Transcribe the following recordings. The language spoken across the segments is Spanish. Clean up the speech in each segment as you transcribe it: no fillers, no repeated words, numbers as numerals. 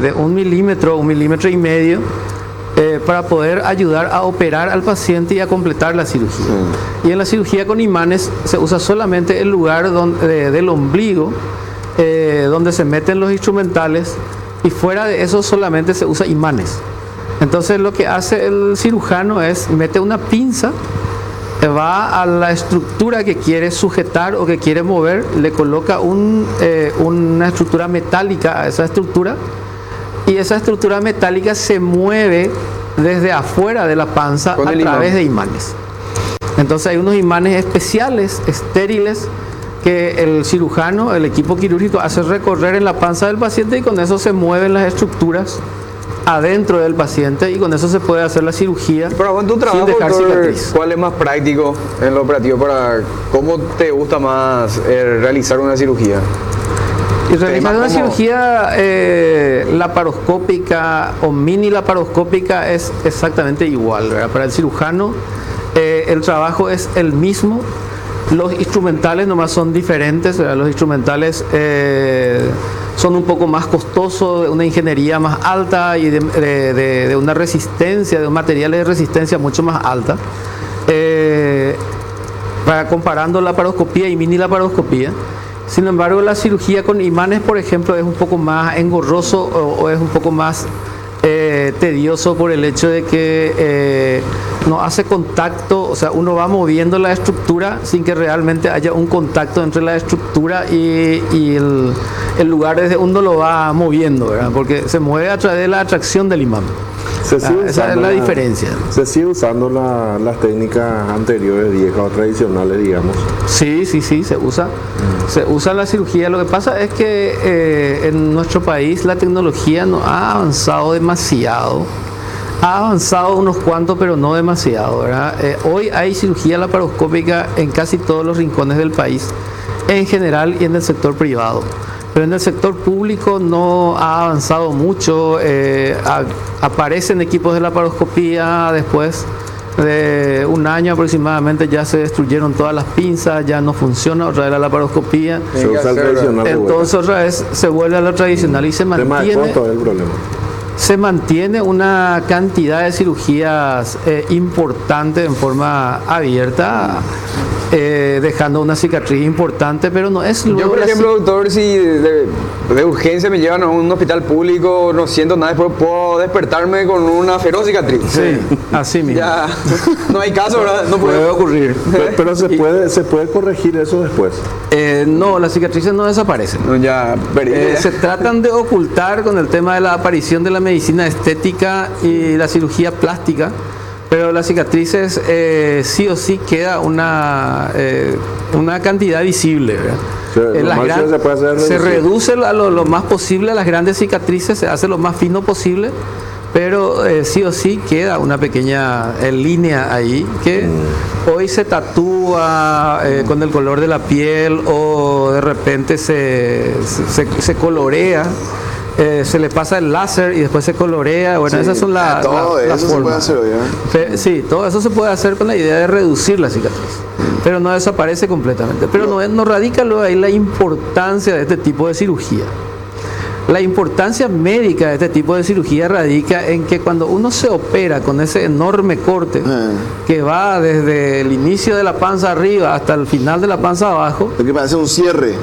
de 1 milímetro, 1,5 milímetros, para poder ayudar a operar al paciente y a completar la cirugía. Y en la cirugía con imanes se usa solamente el lugar del ombligo, donde se meten los instrumentales, y fuera de eso solamente se usa imanes. Entonces lo que hace el cirujano es mete una pinza, va a la estructura que quiere sujetar o que quiere mover, le coloca una estructura metálica a esa estructura, y esa estructura metálica se mueve desde afuera de la panza a través de imanes. Entonces hay unos imanes especiales, estériles, que el cirujano, el equipo quirúrgico hace recorrer en la panza del paciente, y con eso se mueven las estructuras adentro del paciente, y con eso se puede hacer la cirugía. Pero en tu trabajo, sin dejar doctor, cicatriz. ¿cuál es más práctico en lo operativo? ¿Cómo te gusta más realizar una cirugía? Y realizar una cirugía laparoscópica o mini laparoscópica es exactamente igual, ¿verdad? Para el cirujano el trabajo es el mismo. Los instrumentales nomás son diferentes, ¿verdad? Los instrumentales son un poco más costosos, de una ingeniería más alta y de una resistencia, de un material de resistencia mucho más alta. Comparando laparoscopía y mini laparoscopía. Sin embargo, la cirugía con imanes, por ejemplo, es un poco más engorroso o es un poco más tedioso por el hecho de que no hace contacto, o sea, uno va moviendo la estructura sin que realmente haya un contacto entre la estructura y el lugar desde uno lo va moviendo, ¿verdad? Porque se mueve a través de la atracción del imán. Esa es la diferencia. ¿Se sigue usando las técnicas anteriores, viejas o tradicionales, digamos? Sí, se usa. Se usa la cirugía. Lo que pasa es que en nuestro país la tecnología no ha avanzado demasiado. Ha avanzado unos cuantos, pero no demasiado, ¿verdad? Hoy hay cirugía laparoscópica en casi todos los rincones del país, en general y en el sector privado. Pero en el sector público no ha avanzado mucho. Aparecen equipos de laparoscopía, después de un año aproximadamente ya se destruyeron todas las pinzas, ya no funciona otra vez la laparoscopía. Se usa el tradicional. Entonces otra vez se vuelve a lo tradicional y se mantiene. El tema de costo es el problema. Se mantiene una cantidad de cirugías importante en forma abierta, dejando una cicatriz importante, pero no es luego. Yo, por ejemplo, doctor, si de urgencia me llevan a un hospital público, no siento nada, después puedo despertarme con una feroz cicatriz. Sí, así mismo. Ya, no hay caso, ¿verdad? No puede ocurrir. Pero se puede corregir eso después. No, las cicatrices no desaparecen. No, ya. Se tratan de ocultar con el tema de la aparición de la medicina estética y la cirugía plástica, pero las cicatrices sí o sí queda una cantidad visible, ¿verdad? Se reduce lo más posible las grandes cicatrices, se hace lo más fino posible, pero sí o sí queda una pequeña línea ahí que hoy se tatúa con el color de la piel, o de repente se colorea. Se le pasa el láser y después se colorea. Bueno, esas son las formas. Sí, todo eso se puede hacer con la idea de reducir la cicatriz, pero no desaparece completamente. Pero no radica luego ahí la importancia de este tipo de cirugía. La importancia médica de este tipo de cirugía radica en que cuando uno se opera con ese enorme corte que va desde el inicio de la panza arriba hasta el final de la panza abajo, el que parece un cierre,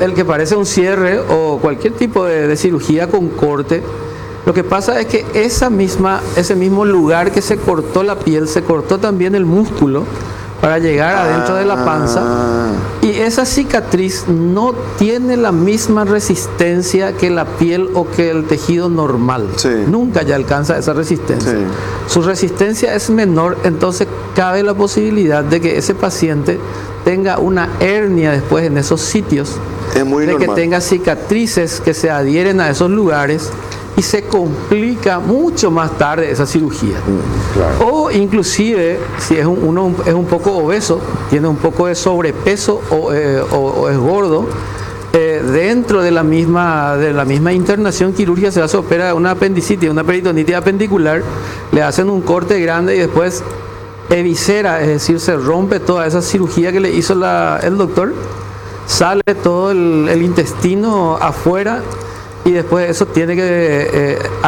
o cualquier tipo de cirugía con corte, lo que pasa es que ese mismo lugar que se cortó la piel, se cortó también el músculo para llegar adentro de la panza, y esa cicatriz no tiene la misma resistencia que la piel o que el tejido normal. Nunca ya alcanza esa resistencia. Su resistencia es menor, entonces cabe la posibilidad de que ese paciente tenga una hernia después en esos sitios, que tenga cicatrices que se adhieren a esos lugares, y se complica mucho más tarde esa cirugía. O inclusive, si uno es un poco obeso, tiene un poco de sobrepeso o es gordo, dentro de la misma internación quirúrgica se opera una apendicitis, una peritonitis apendicular, le hacen un corte grande y después eviscera, es decir, se rompe toda esa cirugía que le hizo el doctor, sale todo el intestino afuera, y después eso tiene que